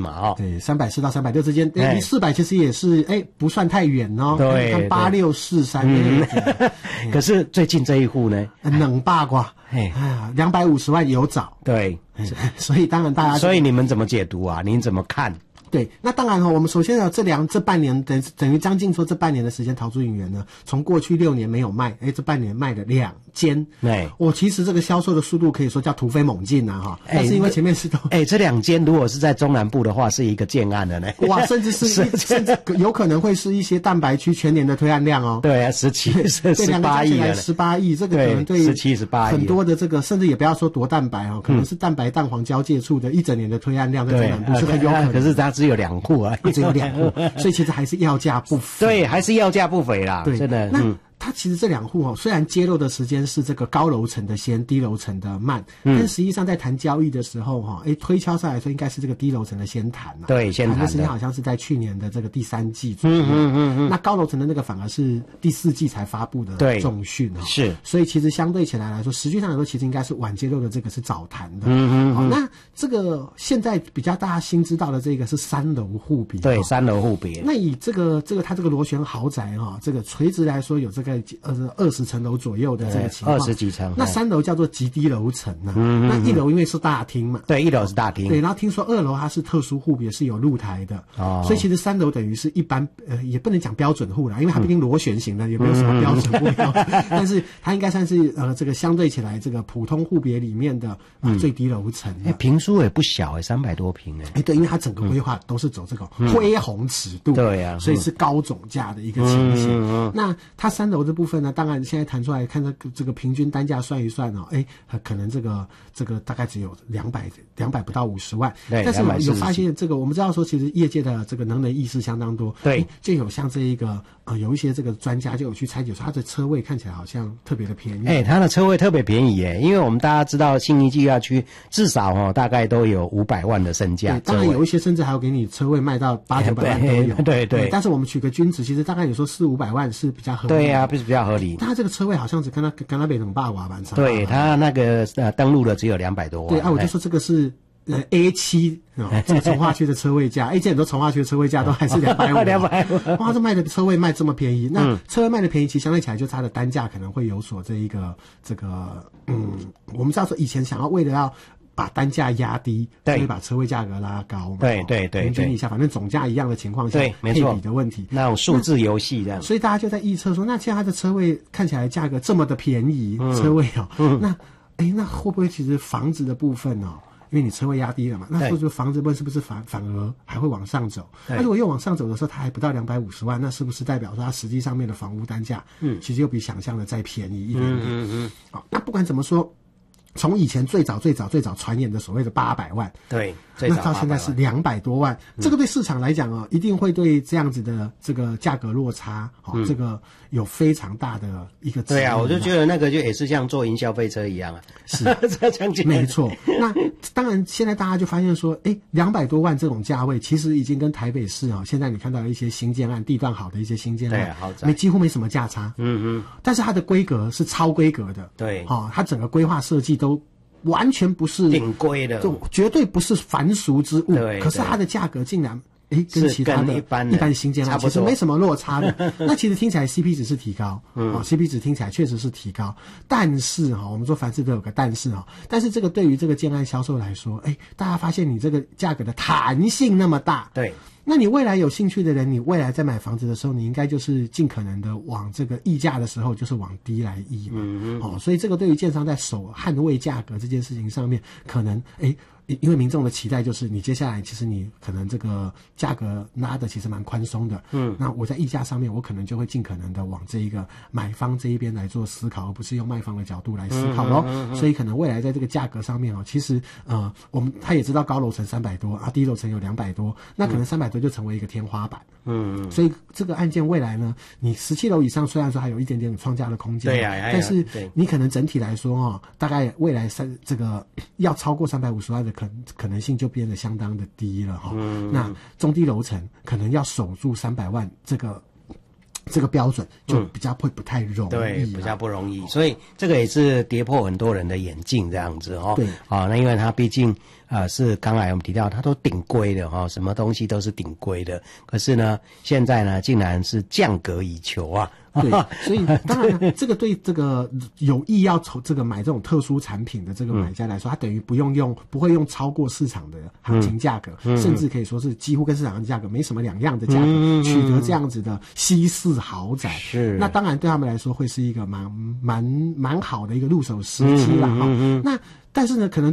嘛对，340到360之间，离400其实也是不算太远哦。 对， 看8643。 可是最近这一户呢， 冷霸瓜，250万有找。 对， 所以当然大家， 所以你们怎么解读啊？您怎么看？ 对，那当然我们首先这半年等于将近说这半年的时间，陶朱隐园呢，从过去6年没有卖，这半年卖了2间。我其实这个销售的速度可以说叫突飞猛进啊哈。但是因为前面是都这2间如果是在中南部的话，是一个建案的呢。 哇，甚至有可能会是一些蛋白区全年的推案量哦。 对啊，18亿了 ，18亿，这个可能对 17、18亿很多的这个，甚至也不要说多蛋白可能是蛋白蛋黄交界处的一整年的推案量在中南部是很有可能。 可是它只有2户啊， 只有2户，所以其实还是要价不菲。 对，还是要价不菲啦。 对， 真的。 那它其实这2户虽然揭露的时间是这个高楼层的先，低楼层的慢，但实际上在谈交易的时候推敲上来说应该是这个低楼层的先谈对，先谈的时间好像是在去年的这个第3季左右。那高楼层的那个反而是第4季才发布的重讯是， 所以其实相对起来说，实际上来说其实应该是晚揭露的这个是早谈的。那这个现在比较大家新知道的这个是3楼户别。 对，3楼户别。 那以它这个螺旋豪宅这个垂直来说有这个20层楼左右的这个情况 ，20几层。 那3楼叫做极低楼层那1楼因为是大厅嘛， 对，1楼是大厅。 对，然后听说2楼它是特殊户别，是有露台的所以其实3楼等于是一般也不能讲标准户啦，因为它毕竟螺旋形的，也没有什么标准户但是它应该算是这个相对起来这个普通户别里面的最低楼层。 坪数也不小300多坪对，因为它整个规划都是走这个恢宏尺度， 对啊， 所以是高总价的一个情形。那它3楼的部分呢，当然现在谈出来看这个平均单价算一算可能这个大概只有200不到50万。但是有发现这个，我们知道说其实业界的这个能人异士相当多。 对， 就有像这一个有一些这个专家就有去拆解说它的车位看起来好像特别的便宜。 它的车位特别便宜因为我们大家知道信义计划区至少大概都有500万的身价。 当然有一些甚至还有给你车位卖到800-900万都有。 对。 但是我们取个均值，其实大概有说400-500万是比较合理。 对啊，比较合理。 它这个车位好像只跟它北等霸瓦板上。 对，它那个登录的只有200多万。 对我就说这个是A7这个从化区的车位价，A7很多从化区的车位价都还是250。哇，这卖的车位卖这么便宜，那车位卖的便宜，其实相对起来就它的单价可能会有所我们知道说以前想要为了要把单价压低，所以把车位价格拉高嘛。 对， 平均一下，反正总价一样的情况下， 没错， 配比的问题， 那种数字游戏这样。 所以大家就在预测说，那现在它的车位看起来价格这么的便宜，车位那会不会其实房子的部分因为你车位压低了嘛，那或者房子部分是不是反而还会往上走？那如果又往上走的时候，它还不到250万，那是不是代表说它实际上面的房屋单价，其实又比想象的再便宜一点点？那不管怎么说。从以前最早传言的所谓的800万， 对， 那到现在是200多万，这个对市场来讲一定会对这样子的这个价格落差，这个有非常大的一个。 对啊，我就觉得那个就也是像坐营消费车一样是没错。那当然，现在大家就发现说，200多万这种价位，其实已经跟台北市现在你看到一些新建案地段好的一些新建案，几乎没什么价差。但是它的规格是超规格的， 对， 它整个规划设计都完全不是顶规的， 就绝对不是凡俗之物。 对， 可是它的价格竟然跟其他的一般新建案其实没什么落差的。那其实听起来 CP 值是提高，CP 值听起来确实是提高。但是我们说凡事都有个但是但是这个对于这个建案销售来说，大家发现你这个价格的弹性那么大， 对。 那你未来有兴趣的人，你未来在买房子的时候，你应该就是尽可能的往这个议价的时候，就是往低来议嘛。所以这个对于建商在守捍卫价格这件事情上面，可能因为民众的期待就是你接下来其实你可能这个价格拉的其实蛮宽松的，那我在议价上面我可能就会尽可能的往这一个买方这一边来做思考，而不是用卖方的角度来思考咯。所以可能未来在这个价格上面其实他也知道高楼层300多低楼层有200多，那可能300多就成为一个天花板。所以这个案件未来呢，你17楼以上虽然说还有一点点创价的空间， 对啊， 但是你可能整体来说大概未来这个要超过350万的可能性就变得相当的低了那中低楼层可能要守住300万这个标准就比较会不太容易， 对，比较不容易，所以这个也是跌破很多人的眼镜这样子对那因为它毕竟是刚才我们提到它都顶规的哈，什么东西都是顶规的。可是呢，现在呢，竟然是降格以求啊。 对，所以当然呢，这个对这个有意要买这种特殊产品的这个买家来说，他等于不会用超过市场的行情价格，甚至可以说是几乎跟市场的价格没什么两样的价格，取得这样子的西式豪宅。 是， 那当然对他们来说会是一个蛮好的一个入手时机啦哈。那但是呢，可能